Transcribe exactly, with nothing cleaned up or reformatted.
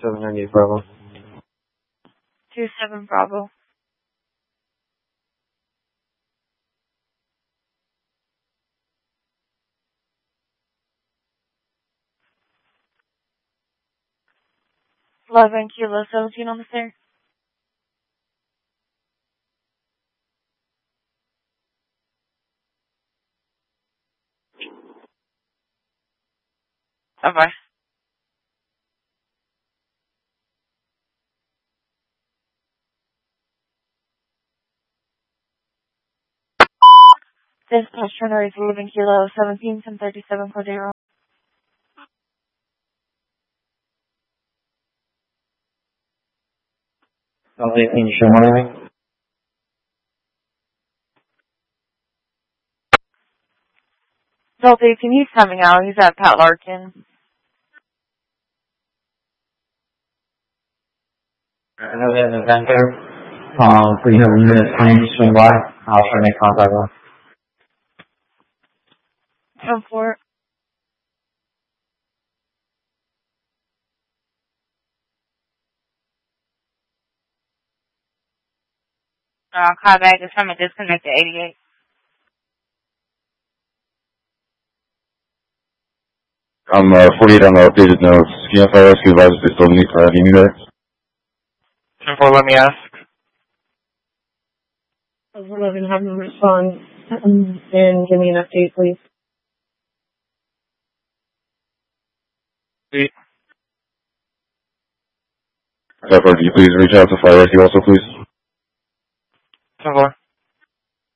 seven ninety-eight Bravo. two seven Bravo. eleven Kilo seventeen on the fair. Bye-bye. Dispatch runner is eleven Kilo seventeen, ten thirty-seven Cordero. Somebody can you show me anything? Delta eighteen, he's coming out. He's at Pat Larkin. I know they have an event there. Um, for you have a minute time to swing by. I'll try to make contact with them. Come for it. Uh, call back is from a disconnected eighty-eight. I'm uh, forty-eight on the updated notes. Can you fire rescue advise if they still need, uh, need me there? ten four, let me ask. eleven, have them respond um, and give me an update, please. Please. Can you please reach out to fire rescue also, please? ten four.